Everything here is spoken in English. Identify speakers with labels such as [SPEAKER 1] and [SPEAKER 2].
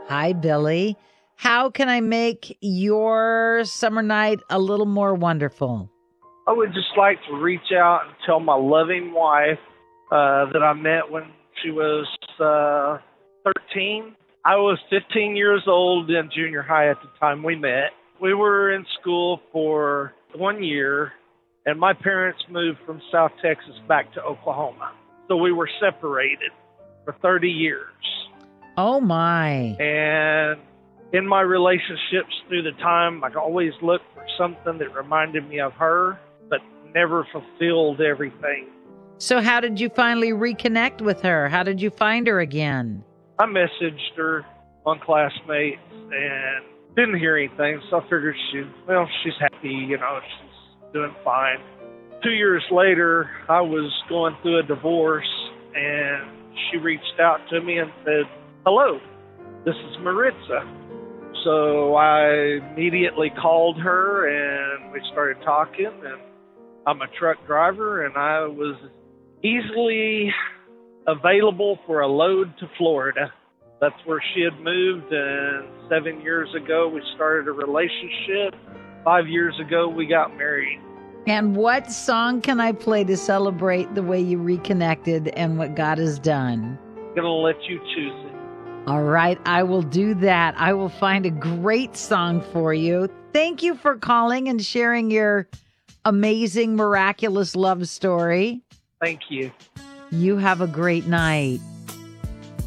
[SPEAKER 1] Hi, Billy. How can I make your summer night a little more wonderful?
[SPEAKER 2] I would just like to reach out and tell my loving wife that I met when she was 13. I was 15 years old in junior high at the time we met. We were in school for 1 year, and my parents moved from South Texas back to Oklahoma. So we were separated for 30 years.
[SPEAKER 1] Oh, my.
[SPEAKER 2] And in my relationships through the time, I always looked for something that reminded me of her, but never fulfilled everything.
[SPEAKER 1] So how did you finally reconnect with her? How did you find her again?
[SPEAKER 2] I messaged her on Classmates and didn't hear anything, so I figured she's happy, she's doing fine. 2 years later, I was going through a divorce, and she reached out to me and said, "Hello, this is Maritza." So I immediately called her, and we started talking, and I'm a truck driver, and I was easily available for a load to Florida. That's where she had moved, and 7 years ago we started a relationship. 5 years ago we got married.
[SPEAKER 1] And what song can I play to celebrate the way you reconnected and what God has done?
[SPEAKER 2] I'm going to let you choose it.
[SPEAKER 1] All right, I will do that. I will find a great song for you. Thank you for calling and sharing your amazing, miraculous love story.
[SPEAKER 2] Thank you.
[SPEAKER 1] You have a great night.